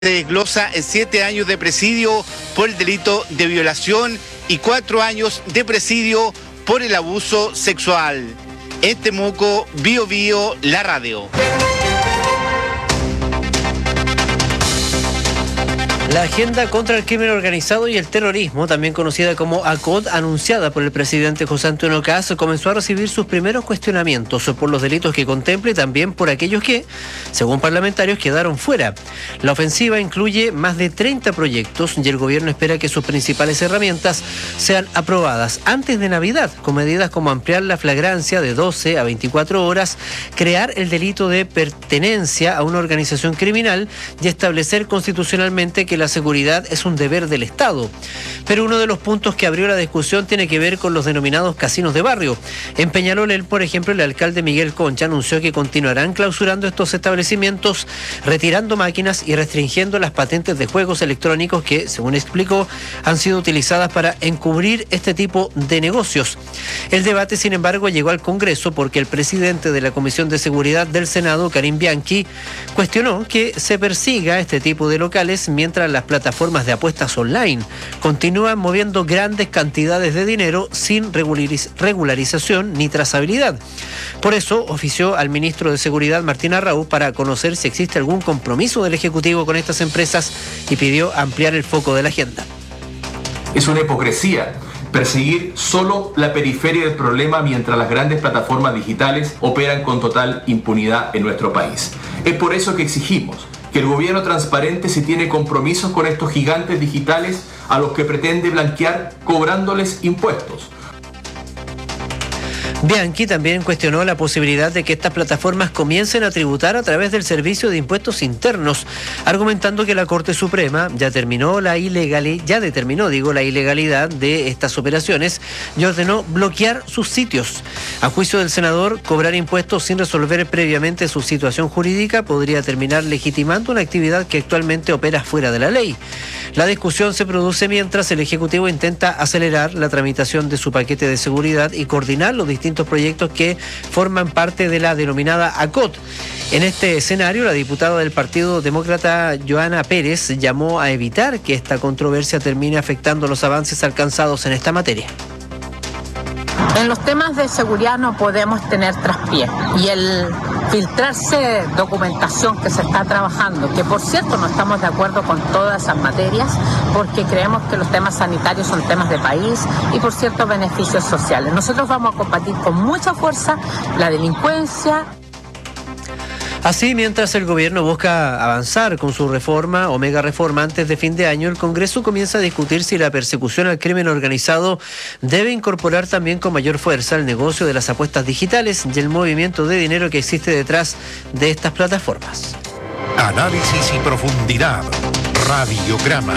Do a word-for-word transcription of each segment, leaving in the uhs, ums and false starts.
Se desglosa en siete años de presidio por el delito de violación y cuatro años de presidio por el abuso sexual. En Temuco, Bio Bio, la radio. La agenda contra el crimen organizado y el terrorismo, también conocida como ACOT, anunciada por el presidente José Antonio Kast, comenzó a recibir sus primeros cuestionamientos por los delitos que contempla y también por aquellos que, según parlamentarios, quedaron fuera. La ofensiva incluye más de treinta proyectos y el gobierno espera que sus principales herramientas sean aprobadas antes de Navidad, con medidas como ampliar la flagrancia de doce a veinticuatro horas, crear el delito de pertenencia a una organización criminal y establecer constitucionalmente que la seguridad es un deber del Estado. Pero uno de los puntos que abrió la discusión tiene que ver con los denominados casinos de barrio. En Peñalolén, por ejemplo, el alcalde Miguel Concha anunció que continuarán clausurando estos establecimientos, retirando máquinas y restringiendo las patentes de juegos electrónicos que, según explicó, han sido utilizadas para encubrir este tipo de negocios. El debate, sin embargo, llegó al Congreso porque el presidente de la Comisión de Seguridad del Senado, Karim Bianchi, cuestionó que se persiga este tipo de locales mientras las plataformas de apuestas online continúan moviendo grandes cantidades de dinero sin regulariz- regularización ni trazabilidad. Por eso ofició al ministro de Seguridad, Martín Arrau, para conocer si existe algún compromiso del Ejecutivo con estas empresas y pidió ampliar el foco de la agenda. Es una hipocresía perseguir solo la periferia del problema mientras las grandes plataformas digitales operan con total impunidad en nuestro país. Es por eso que exigimos que el gobierno transparente si tiene compromisos con estos gigantes digitales a los que pretende blanquear cobrándoles impuestos. Bianchi también cuestionó la posibilidad de que estas plataformas comiencen a tributar a través del Servicio de Impuestos Internos, argumentando que la Corte Suprema ya terminó la ilegali- ya determinó, digo, la ilegalidad de estas operaciones y ordenó bloquear sus sitios. A juicio del senador, cobrar impuestos sin resolver previamente su situación jurídica podría terminar legitimando una actividad que actualmente opera fuera de la ley. La discusión se produce mientras el Ejecutivo intenta acelerar la tramitación de su paquete de seguridad y coordinar los distintos proyectos que forman parte de la denominada ACOT. En este escenario, la diputada del Partido Demócrata, Joana Pérez, llamó a evitar que esta controversia termine afectando los avances alcanzados en esta materia. En los temas de seguridad no podemos tener traspié y el filtrarse documentación que se está trabajando, que por cierto no estamos de acuerdo con todas esas materias porque creemos que los temas sanitarios son temas de país y por cierto beneficios sociales. Nosotros vamos a combatir con mucha fuerza la delincuencia. Así, mientras el gobierno busca avanzar con su reforma o mega reforma antes de fin de año, el Congreso comienza a discutir si la persecución al crimen organizado debe incorporar también con mayor fuerza el negocio de las apuestas digitales y el movimiento de dinero que existe detrás de estas plataformas. Análisis y profundidad. Radiograma.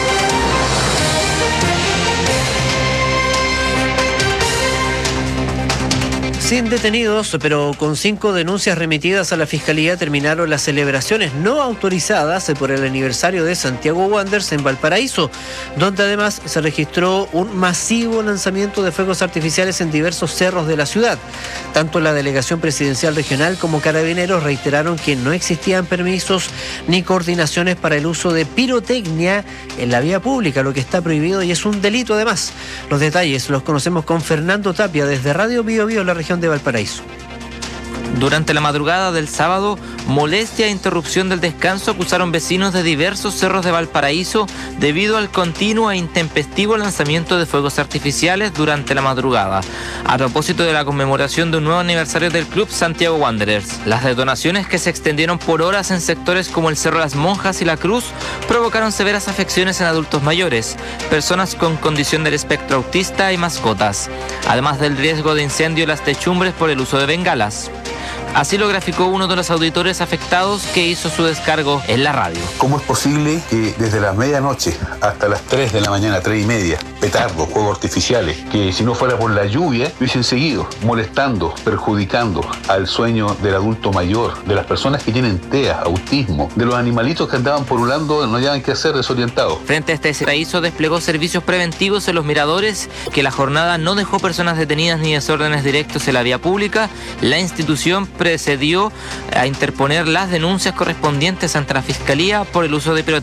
Sin detenidos, pero con cinco denuncias remitidas a la Fiscalía, terminaron las celebraciones no autorizadas por el aniversario de Santiago Wanderers en Valparaíso, donde además se registró un masivo lanzamiento de fuegos artificiales en diversos cerros de la ciudad. Tanto la Delegación Presidencial Regional como Carabineros reiteraron que no existían permisos ni coordinaciones para el uso de pirotecnia en la vía pública, lo que está prohibido y es un delito además. Los detalles los conocemos con Fernando Tapia desde Radio Bio Bio, la región de Valparaíso. Durante la madrugada del sábado, molestia e interrupción del descanso acusaron vecinos de diversos cerros de Valparaíso debido al continuo e intempestivo lanzamiento de fuegos artificiales durante la madrugada. A propósito de la conmemoración de un nuevo aniversario del club Santiago Wanderers, las detonaciones que se extendieron por horas en sectores como el Cerro Las Monjas y La Cruz provocaron severas afecciones en adultos mayores, personas con condición del espectro autista y mascotas, además del riesgo de incendio en las techumbres por el uso de bengalas. Así lo graficó uno de los auditores afectados que hizo su descargo en la radio. ¿Cómo es posible que desde las medianoche hasta las tres de la mañana, tres y media, petardos, fuegos artificiales, que si no fuera por la lluvia, hubiesen seguido molestando, perjudicando al sueño del adulto mayor, de las personas que tienen T E A, autismo, de los animalitos que andaban porulando, no hallaban qué hacer, desorientados? Frente a este escenario desplegó servicios preventivos en los miradores, que la jornada no dejó personas detenidas ni desórdenes directos en la vía pública. La institución procedió a interponer las denuncias correspondientes ante la Fiscalía por el uso de pirotecnia.